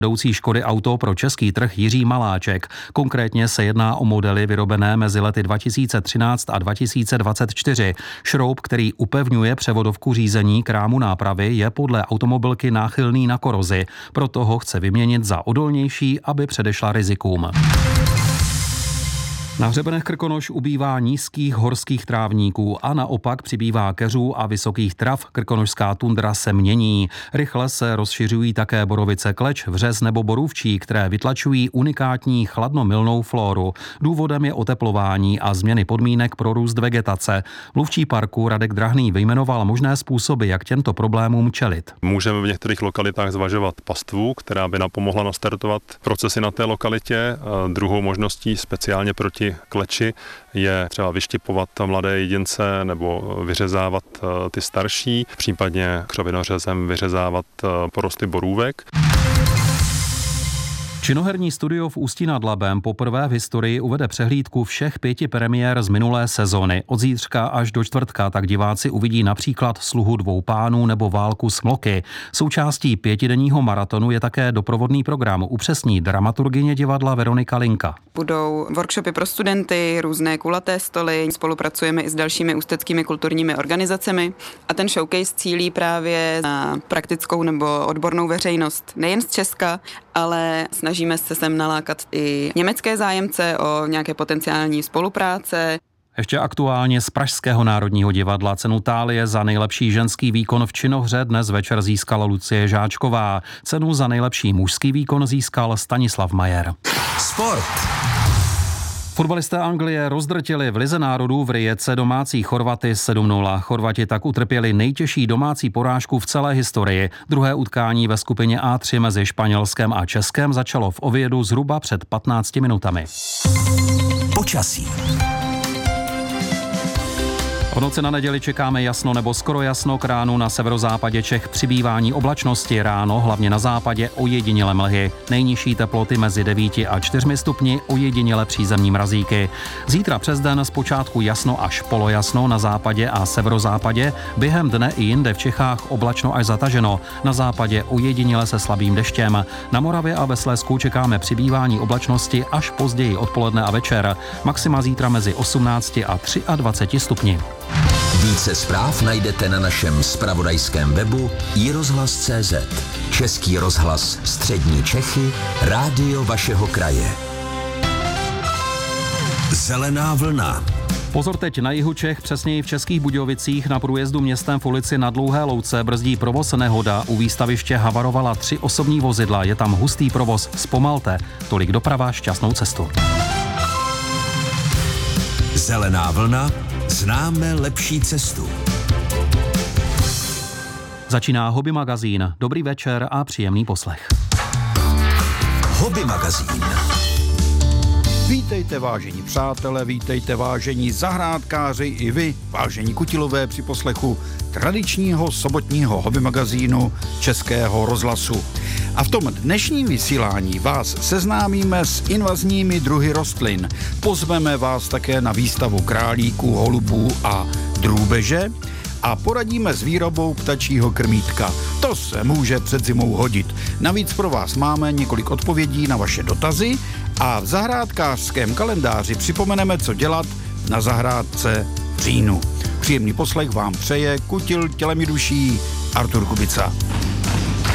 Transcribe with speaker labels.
Speaker 1: Vedoucí Škody Auto pro český trh Jiří Maláček. Konkrétně se jedná o modely vyrobené mezi lety 2013 a 2024. Šroub, který upevňuje převodovku řízení k rámu nápravy, je podle automobilky náchylný na korozi. Proto ho chce vyměnit za odolnější, aby předešla rizikům. Na hřebenech Krkonoš ubývá nízkých horských trávníků a naopak přibývá keřů a vysokých trav. Krkonošská tundra se mění. Rychle se rozšiřují také borovice kleč, vřez nebo borůvčí, které vytlačují unikátní chladnomilnou flóru. Důvodem je oteplování a změny podmínek pro růst vegetace. Mluvčí parku Radek Drahný vyjmenoval možné způsoby, jak těmto problémům čelit.
Speaker 2: Můžeme v některých lokalitách zvažovat pastvu, která by napomohla nastartovat procesy na té lokalitě. Druhou možností speciálně proti kleči je třeba vyštěpovat mladé jedince nebo vyřezávat ty starší, případně křovinořezem vyřezávat porosty borůvek.
Speaker 1: Činoherní studio v Ústí nad Labem poprvé v historii uvede přehlídku všech 5 premiér z minulé sezony. Od zítřka až do čtvrtka tak diváci uvidí například Sluhu dvou pánů nebo Válku smloky. Součástí 5denního maratonu je také doprovodný program, upřesní dramaturgyně divadla Veronika Linka.
Speaker 3: Budou workshopy pro studenty, různé kulaté stoly, spolupracujeme i s dalšími ústeckými kulturními organizacemi a ten showcase cílí právě na praktickou nebo odbornou veřejnost nejen z Česka, ale snažíme se sem nalákat i německé zájemce o nějaké potenciální spolupráce.
Speaker 1: Ještě aktuálně z Pražského národního divadla cenu Thálie za nejlepší ženský výkon v činohře dnes večer získala Lucie Žáčková. Cenu za nejlepší mužský výkon získal Stanislav Majer.
Speaker 4: Sport.
Speaker 1: Fotbalisté Anglie rozdrtili v Lize národů v Rijece domácí Chorvaty 7-0. Chorvati tak utrpěli nejtěžší domácí porážku v celé historii. Druhé utkání ve skupině A3 mezi Španělskem a Českem začalo v Oviedu zhruba před 15 minutami.
Speaker 4: Počasí.
Speaker 1: V noci na neděli čekáme jasno nebo skoro jasno, k ránu na severozápadě Čech přibývání oblačnosti, ráno hlavně na západě ojediněle mlhy. Nejnižší teploty mezi 9 a 4 stupni, ojediněle přízemní mrazíky. Zítra přes den zpočátku jasno až polojasno na západě a severozápadě, během dne i jinde v Čechách oblačno až zataženo, na západě ojediněle se slabým deštěm. Na Moravě a ve Slezsku čekáme přibývání oblačnosti až později odpoledne a večer. Maxima zítra mezi 18 a 23 stupni.
Speaker 4: Více zpráv najdete na našem zpravodajském webu iRozhlas.cz. Český rozhlas Střední Čechy, rádio vašeho kraje. Zelená vlna.
Speaker 1: Pozor teď na jihu Čech, přesněji v Českých Budějovicích, na průjezdu městem v ulici na Dlouhé louce brzdí provoz nehoda. U výstaviště havarovala 3 osobní vozidla, je tam hustý provoz, zpomalte. Tolik doprava, šťastnou cestu.
Speaker 4: Zelená vlna. Známe lepší cestu.
Speaker 1: Začíná Hobby magazín. Dobrý večer a příjemný poslech.
Speaker 4: Hobby magazín.
Speaker 5: Vítejte vážení přátelé, vítejte vážení zahrádkáři i vy, vážení kutilové při poslechu tradičního sobotního hobby magazínu Českého rozhlasu. A v tom dnešním vysílání vás seznámíme s invazními druhy rostlin. Pozveme vás také na výstavu králíků, holubů a drůbeže a poradíme s výrobou ptačího krmítka. To se může před zimou hodit. Navíc pro vás máme několik odpovědí na vaše dotazy a v zahrádkářském kalendáři připomeneme, co dělat na zahrádce v říjnu. Příjemný poslech vám přeje kutil tělem i duší Artur Kubica.